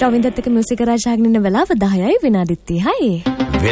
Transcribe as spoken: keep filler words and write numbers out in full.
රවින්දත් එක්ක මියුසික් රාජාගෙන ඉන්න වෙලාව දහයයි විනාඩි තිහයි.